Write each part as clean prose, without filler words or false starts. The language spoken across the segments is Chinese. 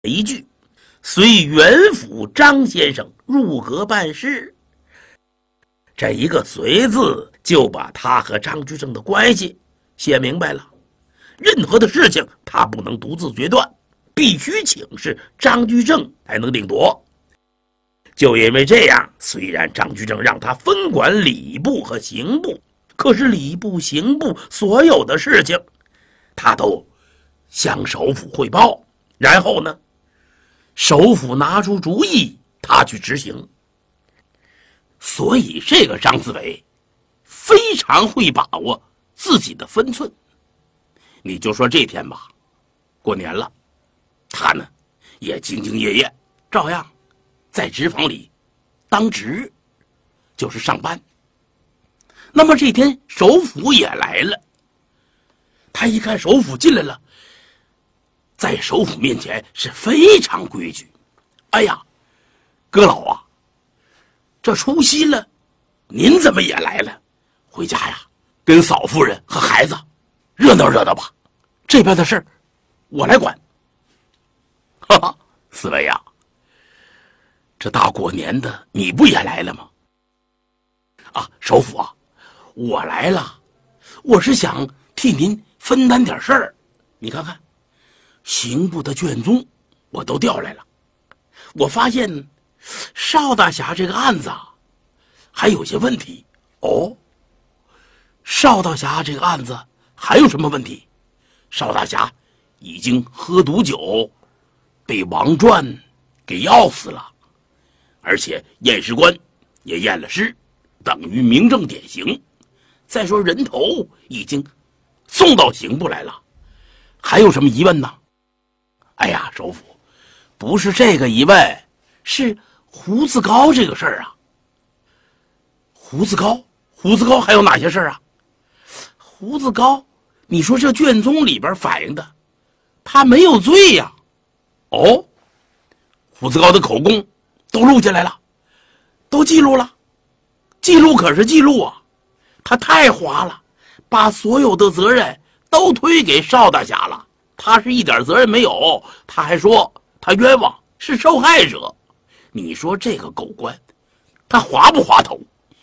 一句：“随元府张先生入阁办事。”这一个“随”字就把他和张居正的关系写明白了。任何的事情他不能独自决断，必须请示张居正才能定夺。就因为这样，虽然张居正让他分管礼部和刑部，可是礼部刑部所有的事情他都向首府汇报，然后呢，首府拿出主意，他去执行。所以这个张自伟非常会把握自己的分寸。你就说这天吧，过年了，他呢也兢兢业业，照样在纸坊里当值，就是上班。那么这天首府也来了，他一看首府进来了，在首府面前是非常规矩。哎呀，哥老啊，这除夕了，您怎么也来了？回家呀，跟嫂夫人和孩子热闹热闹吧，这边的事儿我来管。哈哈，四位呀，这大过年的你不也来了吗？啊，首府啊，我来了，我是想替您分担点事儿。你看看，刑部的卷宗我都调来了，我发现邵大侠这个案子啊，还有些问题。哦，邵大侠这个案子还有什么问题？邵大侠已经喝毒酒，被王传给要死了，而且验尸官也验了尸，等于明正典刑。再说人头已经送到刑部来了，还有什么疑问呢？哎呀，首府，不是这个疑问，是胡子高这个事儿啊。胡子高还有哪些事儿啊？胡子高，你说这卷宗里边反映的，他没有罪呀。哦，胡子高的口供都录下来了，都记录了。记录可是记录啊，他太滑了，把所有的责任都推给邵大侠了，他是一点责任没有，他还说他冤枉，是受害者。你说这个狗官他滑不滑头？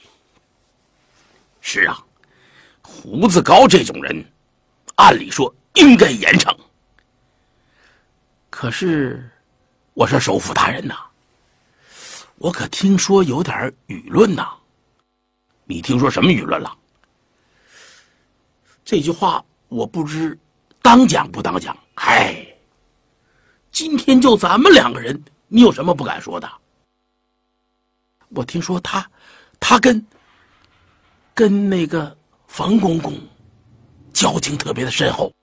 是啊，胡子高这种人按理说应该严惩，可是我说首府大人呐，我可听说有点舆论呐。你听说什么舆论了？这句话我不知当讲不当讲。哎，今天就咱们两个人，你有什么不敢说的？我听说他跟那个冯公公交情特别的深厚。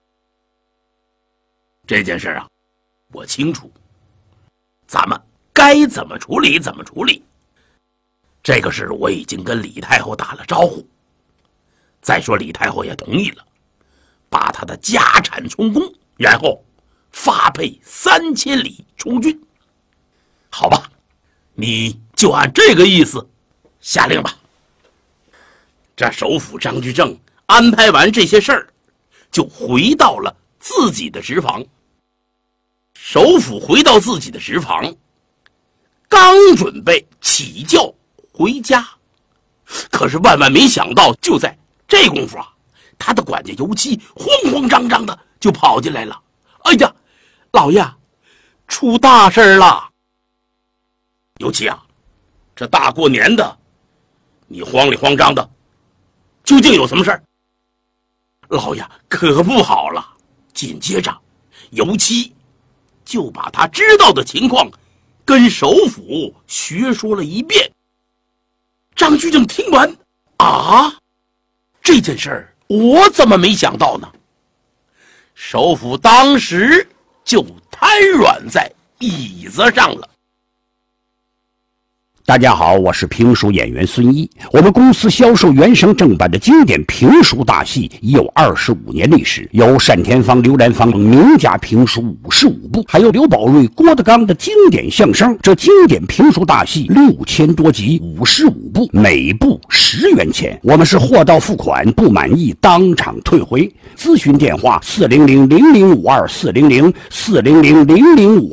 这件事啊，我清楚，咱们该怎么处理怎么处理。这个事我已经跟李太后打了招呼，再说李太后也同意了，把她的家产充公，然后发配3000里充军。好吧，你就按这个意思下令吧。这首府张居正安排完这些事儿，就回到了自己的职房。首府回到自己的职房，刚准备起轿回家，可是万万没想到，就在这功夫啊，他的管家尤七慌慌张张的就跑进来了。哎呀，老爷，出大事了！尤七啊，这大过年的，你慌里慌张的，究竟有什么事儿？老爷，可不好了！紧接着，尤七就把他知道的情况跟首府学说了一遍。张居正听完，啊，这件事儿我怎么没想到呢？首府当时就瘫软在椅子上了。 大家好，我是评书演员孙一。我们公司销售原声正版的经典评书大戏已有25年历史，有单田芳、刘兰芳名家评书55部，还有刘宝瑞、郭德纲的经典相声。这经典评书大戏6000多集，55部，每部10元钱。我们是货到付款，不满意当场退回。咨询电话：400-0052，400-0005。